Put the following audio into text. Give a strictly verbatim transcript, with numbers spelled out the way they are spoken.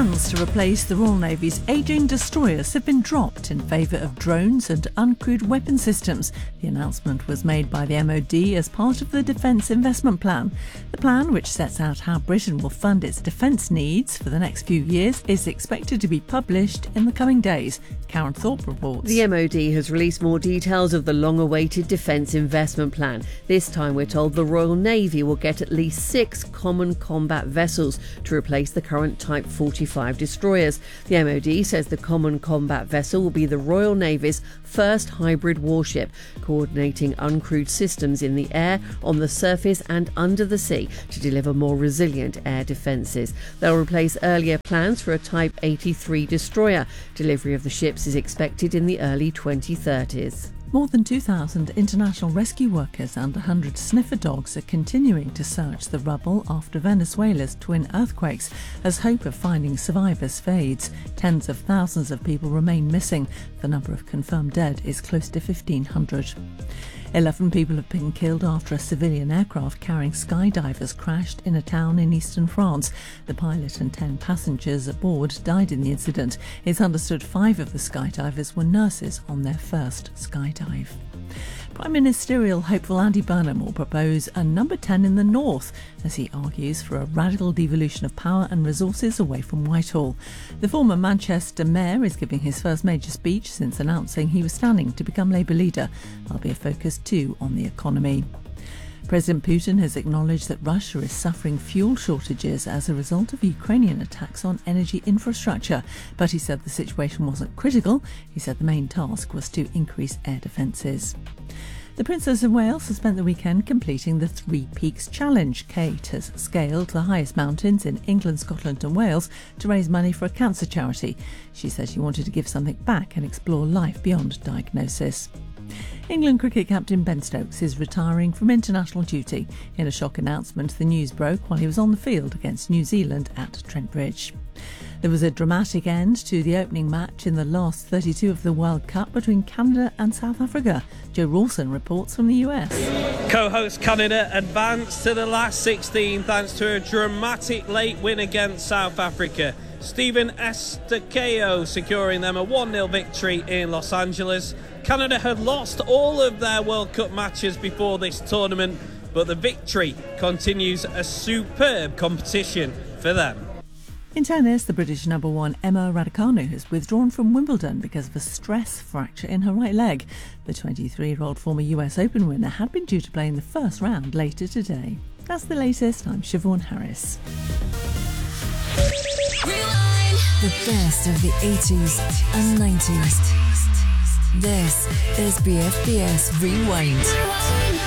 Plans to replace the Royal Navy's ageing destroyers have been dropped in favour of drones and uncrewed weapon systems. The announcement was made by the M O D as part of the Defence Investment Plan. The plan, which sets out how Britain will fund its defence needs for the next few years, is expected to be published in the coming days. Karen Thorpe reports. The M O D has released more details of the long-awaited Defence Investment Plan. This time we're told the Royal Navy will get at least six common combat vessels to replace the current Type forty-five destroyers. The M O D says the common combat vessel will be the Royal Navy's first hybrid warship, coordinating uncrewed systems in the air, on the surface and under the sea to deliver more resilient air defences. They'll replace earlier plans for a Type eighty-three destroyer. Delivery of the ships is expected in the early twenty thirties. More than two thousand international rescue workers and one hundred sniffer dogs are continuing to search the rubble after Venezuela's twin earthquakes as hope of finding survivors fades. Tens of thousands of people remain missing. The number of confirmed dead is close to fifteen hundred. Eleven people have been killed after a civilian aircraft carrying skydivers crashed in a town in eastern France. The pilot and ten passengers aboard died in the incident. It's understood five of the skydivers were nurses on their first skydive. Prime Ministerial hopeful Andy Burnham will propose a number ten in the north as he argues for a radical devolution of power and resources away from Whitehall. The former Manchester mayor is giving his first major speech since announcing he was standing to become Labour leader. There'll be a focus too on the economy. President Putin has acknowledged that Russia is suffering fuel shortages as a result of Ukrainian attacks on energy infrastructure, but he said the situation wasn't critical. He said the main task was to increase air defences. The Princess of Wales has spent the weekend completing the Three Peaks Challenge. Kate has scaled the highest mountains in England, Scotland and Wales to raise money for a cancer charity. She said she wanted to give something back and explore life beyond diagnosis. England cricket captain Ben Stokes is retiring from international duty. In a shock announcement, the news broke while he was on the field against New Zealand at Trent Bridge. There was a dramatic end to the opening match in the last thirty-two of the World Cup between Canada and South Africa. Joe Rawson reports from the U S. Co-host Canada advanced to the last sixteen thanks to a dramatic late win against South Africa. Stephen Estakeo securing them a one nil victory in Los Angeles. Canada had lost all of their World Cup matches before this tournament, but the victory continues a superb competition for them. In tennis, the British number one Emma Raducanu has withdrawn from Wimbledon because of a stress fracture in her right leg. The twenty-three-year-old former U S Open winner had been due to play in the first round later today. That's the latest. I'm Siobhan Harris. The best of the eighties and nineties. This is B F B S Rewind.